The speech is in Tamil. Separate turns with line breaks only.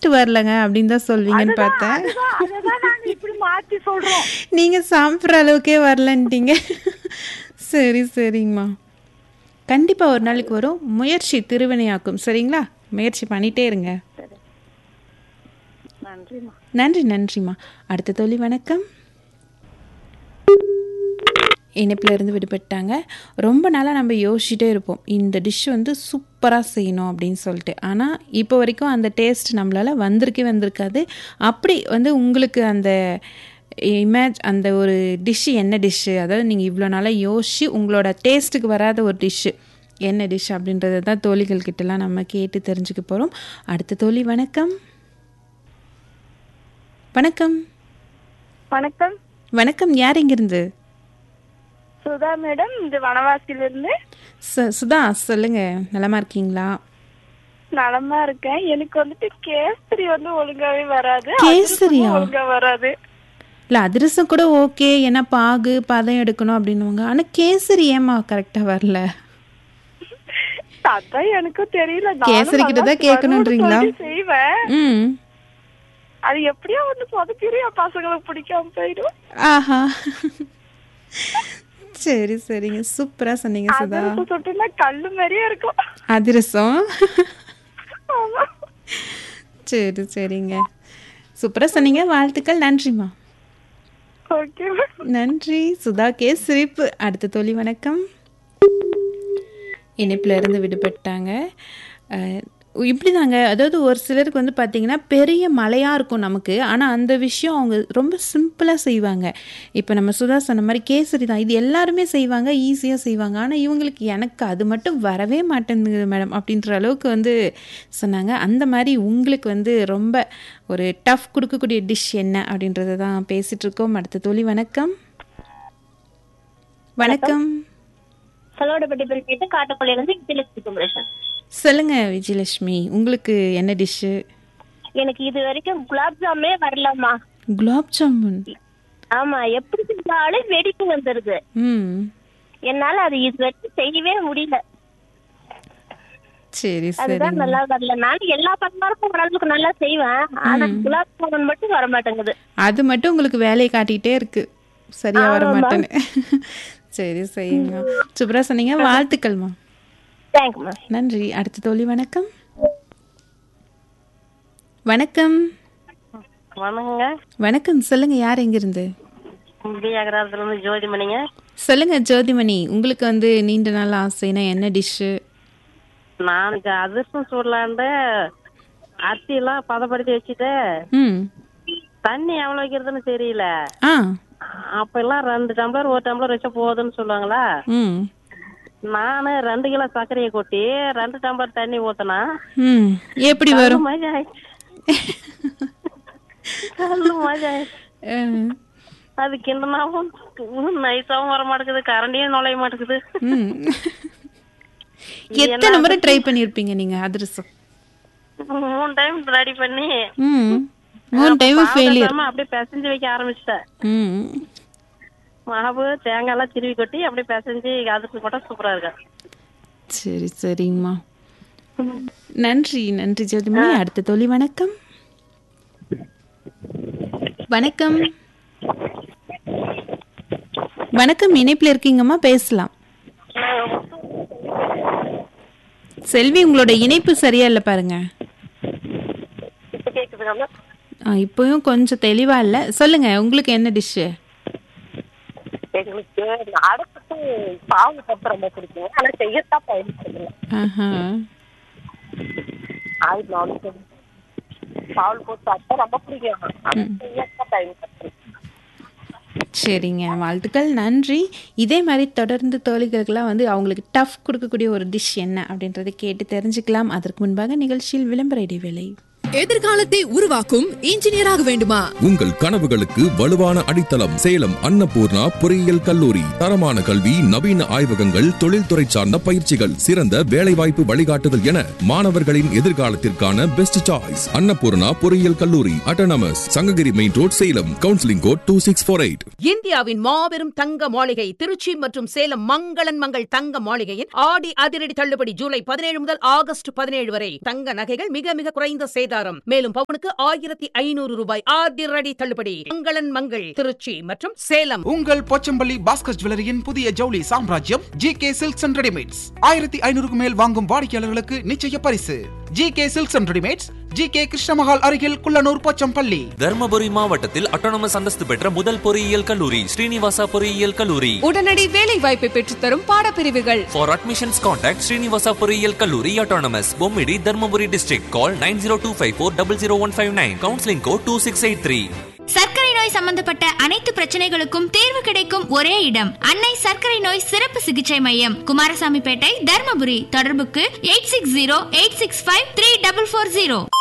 டேஸ்ட் வரலங்க அப்படின்னு தான் சொல்வீங்கன்னு பார்த்தேன்.
அதுதான் நாங்க இப்படி மாத்தி சொல்றோம்.
நீங்க சாப்பிட்ற அளவுக்கே வரலன்ட்டீங்க. சரி சரிங்கம்மா, கண்டிப்பா ஒரு நாளைக்கு வரும். முயற்சி திருவினையாக்கும். சரிங்களா? முயற்சி பண்ணிட்டே இருங்க.
நன்றிம்மா.
நன்றி நன்றிம்மா. அடுத்த தோழி வணக்கம். இணைப்பில் இருந்து விடுபட்டாங்க. ரொம்ப நாளாக நம்ம யோசிச்சுட்டே இருப்போம், இந்த டிஷ் வந்து சூப்பராக செய்யணும் அப்படின்னு சொல்லிட்டு. ஆனால் இப்போ வரைக்கும் அந்த டேஸ்ட் நம்மளால் வந்திருக்காது. அப்படி வந்து உங்களுக்கு அந்த அந்த ஒரு டிஷ்ஷு என்ன டிஷ்ஷு, அதாவது நீங்கள் இவ்வளோ நாளாக யோசிச்சு உங்களோட டேஸ்ட்டுக்கு வராத ஒரு டிஷ்ஷு என்ன டிஷ் அப்படின்றத தான் தோழிகள் கிட்டலாம் நம்ம கேட்டு தெரிஞ்சுக்க போகிறோம். அடுத்த தோழி வணக்கம். வணக்கம்.
வணக்கம்.
வணக்கம். யார் எங்கிருந்து?
சுதா மேடம், இந்த வனவாசியிலிருந்து.
சுதா சொல்லுங்க, நலமா இருக்கீங்களா?
நலமா இருக்கேன். எனக்கு வந்துட்டு கேசரி வந்து ஒழுங்காவே வராது.
கேசரியா?
ஒழுங்கா வராது.
இல்ல, அதிரசம் கூட ஓகே, ஏன்னா பாகு பதம் எடுக்கணும் அப்படின்னுவாங்க. ஆனா கேசரி ஏமா கரெக்டா வரல?
அதான் எனக்கும் தெரியல.
கேசரி கிட்டதான் கேட்கணும்ன்றீங்களா?
செய்வேன். அது எப்படியோ வந்து சொதப்பிடும், என் பசங்களுக்கு பிடிக்காம போயிடும்.
ஆஹா, சரி சரிங்க, சூப்பரா சொன்னீங்க சுதா.
சொன்னா கல்லு மாதிரியே இருக்கும்
அதிரசம். சரி சரிங்க, சூப்பரா சொன்னீங்க. வாழ்த்துக்கள். நன்றிம்மா. நன்றி சுதா. சிரிப்பு. அடுத்த தோழி வணக்கம். இணைப்பில் இருந்து விடுபட்டாங்க. இப்படி தாங்க, அதாவது ஒரு சிலருக்கு வந்து பார்த்திங்கன்னா பெரிய மலையாக இருக்கும் நமக்கு, ஆனால் அந்த விஷயம் அவங்க ரொம்ப சிம்பிளாக செய்வாங்க. இப்போ நம்ம சுதா சொன்ன மாதிரி கேசரி தான், இது எல்லாருமே செய்வாங்க, ஈஸியாக செய்வாங்க. ஆனால் இவங்களுக்கு எனக்கு அது மட்டும் வரவே மாட்டேங்குது மேடம் அப்படின்ற அளவுக்கு வந்து சொன்னாங்க. அந்த மாதிரி உங்களுக்கு வந்து ரொம்ப ஒரு டஃப் கொடுக்கக்கூடிய டிஷ் என்ன அப்படின்றத தான் பேசிகிட்ருக்கோம். அடுத்த தோழி வணக்கம். வணக்கம். சொல்லுங்க விஜயலட்சுமி, உங்களுக்கு என்ன டிஷ்ஷு?
எனக்கு இது வரைக்கும் குலாப் ஜாமே வரலம்மா.
குலாப் ஜாமுன்?
ஆமா, எப்படி செஞ்சாலும் வெடிப்பு வந்துருது. என்னால அது இது வரைக்கும் செய்யவே முடியல.
சரி சரி,
அதுதான் நல்லா வரல. நான் எல்லா பலகாரமும் ஓரளவுக்கு நல்லா செய்வேன், ஆனா குலாப் ஜாமுன் மட்டும் வர மாட்டேங்குது.
அது மட்டும் உங்களுக்கு வேலையை காட்டிட்டே இருக்கு, சரியா வர மாட்டேன்னு. சரி சரிங்க, சூப்பரா சொன்னீங்க. வாழ்த்துக்கள்மா. நன்றி. அடுத்த தோழி வணக்கம். வணக்கம். வணக்கம். சொல்லுங்க, யார் எங்கிருந்து?
ஜோதிமணிங்க.
சொல்லுங்க ஜோதிமணி, உங்களுக்கு வந்து நீண்ட நாள் ஆசைனா என்ன டிஷ்ஷு?
நான் அதிர்ஷ்டம் சொல்லலான்ட்டு அரிசி எல்லாம் பதப்படுத்தி வச்சுட்டு தண்ணி எவ்வளவு வைக்கிறதுன்னு தெரியல. அப்ப எல்லாம் 2 டம்ளர் 1 டம்ளர் வச்சா போதுன்னு சொல்லுவாங்களா. நானு 2 கிலோ சர்க்கரையை கொட்டி 2 டம்ளர் தண்ணி ஊத்தினா
எப்படி வரும்?
அது கிண்டனாவும் நைஸாவும் வர மாட்டேங்குது, கரண்டியும் நுழைய மாட்டேங்குது.
எத்தனை முறை ட்ரை பண்ணிருப்பீங்க நீங்க அதிரசம்?
3 டைம் ரெடி பண்ணி
3 டைம் ஃபெயிலியர்.
அப்படியே பிசைஞ்சு வைக்க ஆரம்பிச்சிட்டேன். மாவு தேங்காய் எல்லாம் திருவி கொட்டி அப்படியே பிசைஞ்சு அதுக்கு போட்டா சூப்பரா இருக்கு.
சரி சரிங்கம்மா, நன்றி நன்றி ஜோதிமணி. அடுத்த தோழி வணக்கம். வணக்கம். வணக்கம், இணைப்பில் இருக்கீங்கம்மா, பேசலாம். செல்வி, உங்களோட இணைப்பு சரியா இல்லை பாருங்க. இப்பயும் கொஞ்சம் தெளிவா இல்ல. சொல்லுங்க, உங்களுக்கு என்ன டிஷ்ஷு?
எங்களுக்கு அரைச்சிட்டு பாவு சாப்பிட ரொம்ப பிடிக்கும், ஆனா செய்யத்தான் பயன்படுத்தல. பால் போட்டு சாப்பிட்டா ரொம்ப பிடிக்கும், செய்யத்தான் பயன்படுத்தல.
சரிங்க, வாழ்த்துக்கள். நன்றி. இதே மாதிரி தொடர்ந்து தோழிகளுக்கெல்லாம் வந்து அவங்களுக்கு டஃப் கொடுக்கக்கூடிய ஒரு டிஷ் என்ன அப்படின்றத கேட்டு தெரிஞ்சுக்கலாம். அதற்கு முன்பாக நிகழ்ச்சியில் விளம்பர இடைவேளை.
எதிர்காலத்தை உருவாக்கும் இன்ஜினியராக வேண்டுமா?
உங்கள் கனவுகளுக்கு வலுவான அடித்தளம் சேலம் அன்னபூர்ணா பொறியியல் கல்லூரி. தரமான கல்வி, நவீன ஆய்வகங்கள், தொழில்துறை சார்ந்த பயிற்சிகள், சிறந்த வேலைவாய்ப்பு வழிகாட்டுதல் என மாணவர்களின் எதிர்காலத்திற்கான பெஸ்ட் சாய்ஸ் அன்னபூர்ணா பொறியியல் கல்லூரி, autonomous, Sankagiri main road, Salem. Counselling code 2648.
இந்தியாவின் மாபெரும் தங்க மாளிகை திருச்சி மற்றும் சேலம் மங்களன் மங்கள் தங்க மாளிகையின் ஆடி அதிரடி தள்ளுபடி ஜூலை 17 முதல் ஆகஸ்ட் 17 வரை. தங்க நகைகள் மிக மிக குறைந்த சேதாரம். சேதாரம். மேலும் பவுனுக்கு 1500 ரூபாய் அதிரடி தள்ளுபடி. மங்களன் மங்கள் திருச்சி மற்றும் சேலம்.
உங்கள் போச்சம்பள்ளி பாஸ்கர் ஜுவல்லரியின் புதிய ஜவுளி சாம்ராஜ்யம் ஜிகே சில்க்ஸ் அண்ட் ரெடிமேட்ஸ். 1500 மேல் வாங்கும் வாடிக்கையாளர்களுக்கு நிச்சய பரிசு. GK silks and readymades, GK Krishna Mahal அருகில் குள்ளனூர் போச்சம்பள்ளி.
தர்மபுரி மாவட்டத்தில் அட்டானமஸ் அந்தஸ்து பெற்ற முதல் பொறியியல் கல்லூரி ஸ்ரீனிவாசா பொறியியல் கல்லூரி.
உடனடி வேலை வாய்ப்பை பெற்றுத்தரும் பாடப்பிரிவுகள்.
For admissions contact ஸ்ரீனிவாசா பொறியியல் கல்லூரி autonomous, Bommidi, Dharmapuri district. Call 9025400159. Counseling code 2683.
சர்க்கரை நோய் சம்பந்தப்பட்ட அனைத்து பிரச்சனைகளுக்கும் தீர்வு கிடைக்கும் ஒரே இடம் அன்னை சர்க்கரை நோய் சிறப்பு சிகிச்சை மையம், குமாரசாமிப்பேட்டை, தர்மபுரி. தொடர்புக்கு 8608653440.